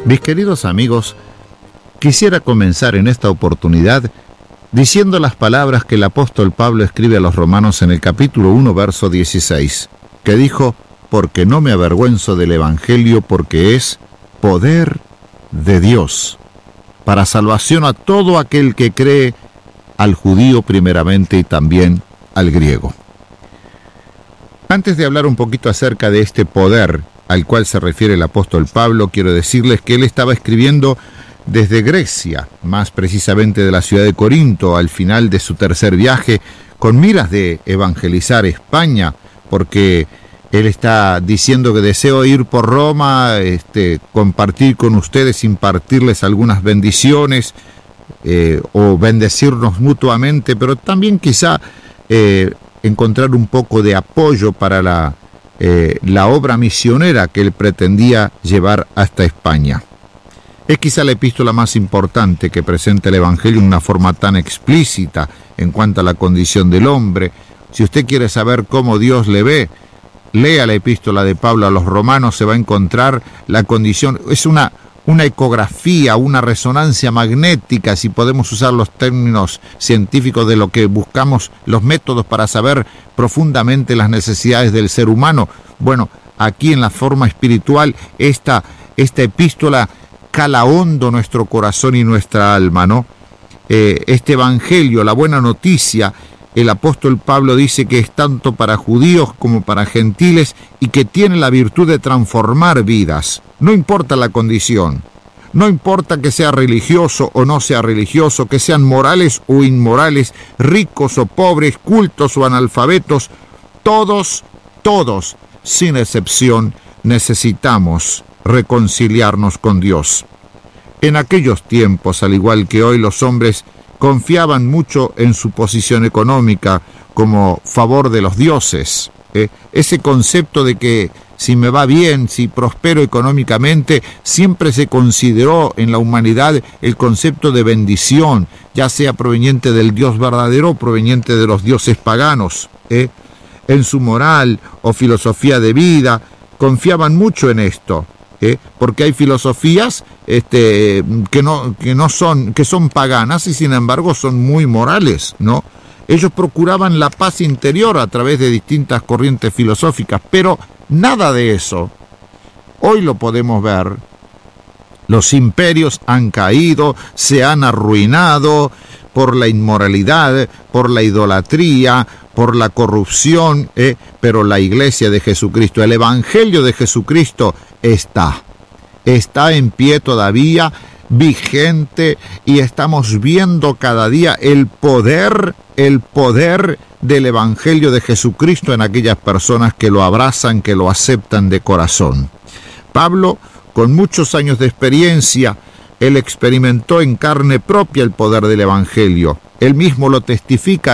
Mis queridos amigos, quisiera comenzar en esta oportunidad diciendo las palabras que el apóstol Pablo escribe a los romanos en el capítulo 1, verso 16, que dijo: porque no me avergüenzo del evangelio, porque es poder de Dios, para salvación a todo aquel que cree, al judío primeramente y también al griego. Antes de hablar un poquito acerca de este poder al cual se refiere el apóstol Pablo, quiero decirles que él estaba escribiendo desde Grecia, más precisamente de la ciudad de Corinto, al final de su tercer viaje, con miras de evangelizar España, porque él está diciendo que deseo ir por Roma, compartir con ustedes, impartirles algunas bendiciones, o bendecirnos mutuamente, pero también quizá encontrar un poco de apoyo para la obra misionera que él pretendía llevar hasta España. Es quizá la epístola más importante que presenta el Evangelio en una forma tan explícita en cuanto a la condición del hombre. Si usted quiere saber cómo Dios le ve, lea la epístola de Pablo a los romanos, se va a encontrar la condición. Es una ecografía, una resonancia magnética, si podemos usar los términos científicos de lo que buscamos, los métodos para saber profundamente las necesidades del ser humano. Bueno, aquí en la forma espiritual, esta epístola cala hondo nuestro corazón y nuestra alma, ¿no? Este evangelio, la buena noticia, el apóstol Pablo dice que es tanto para judíos como para gentiles y que tiene la virtud de transformar vidas. No importa la condición, no importa que sea religioso o no sea religioso, que sean morales o inmorales, ricos o pobres, cultos o analfabetos, todos, sin excepción, necesitamos reconciliarnos con Dios. En aquellos tiempos, al igual que hoy, los hombres confiaban mucho en su posición económica como favor de los dioses. Ese concepto de que si me va bien, si prospero económicamente, siempre se consideró en la humanidad el concepto de bendición, ya sea proveniente del Dios verdadero o proveniente de los dioses paganos. En su moral o filosofía de vida confiaban mucho en esto. Porque hay filosofías que son paganas y sin embargo son muy morales, ¿no? Ellos procuraban la paz interior a través de distintas corrientes filosóficas, pero nada de eso hoy lo podemos ver. Los imperios han caído, se han arruinado por la inmoralidad, por la idolatría, por la corrupción, pero la iglesia de Jesucristo, el evangelio de Jesucristo está en pie todavía, vigente, y estamos viendo cada día el poder del evangelio de Jesucristo en aquellas personas que lo abrazan, que lo aceptan de corazón. Pablo, con muchos años de experiencia, él experimentó en carne propia el poder del evangelio. Él mismo lo testifica